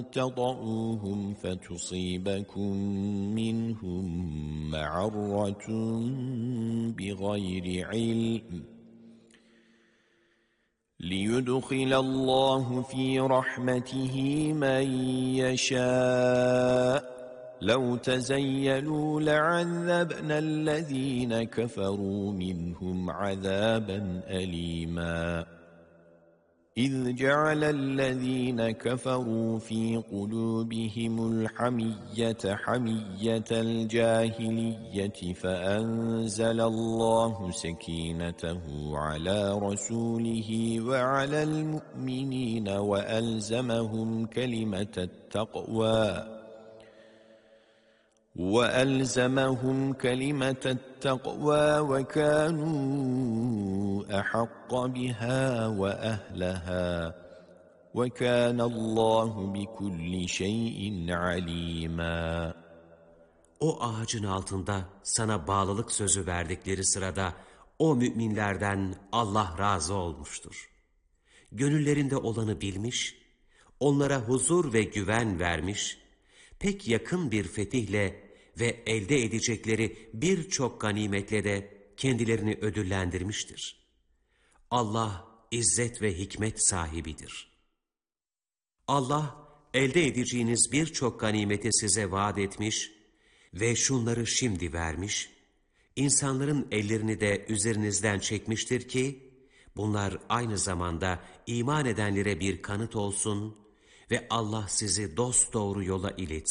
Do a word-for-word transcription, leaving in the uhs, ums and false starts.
تطؤوهم فتصيبكم منهم معرة بغير علم ليدخل الله في رحمته من يشاء لو تزيلوا لعذبنا الذين كفروا منهم عذابا أليما إذ جعل الذين كفروا في قلوبهم الحمية حمية الجاهلية فأنزل الله سكينته على رسوله وعلى المؤمنين وألزمهم كلمة التقوى وألزمهم كلمة التقوى وكانوا أحق بها وأهلها وكان الله بكل شيء عليما. O ağacın altında sana bağlılık sözü verdikleri sırada o müminlerden Allah razı olmuştur. Gönüllerinde olanı bilmiş, onlara huzur ve güven vermiş, pek yakın bir fetihle ve elde edecekleri birçok ganimetle de kendilerini ödüllendirmiştir. Allah izzet ve hikmet sahibidir. Allah elde edeceğiniz birçok ganimeti size vaat etmiş ve şunları şimdi vermiş, insanların ellerini de üzerinizden çekmiştir ki, bunlar aynı zamanda iman edenlere bir kanıt olsun ve Allah sizi dosdoğru yola iletsin.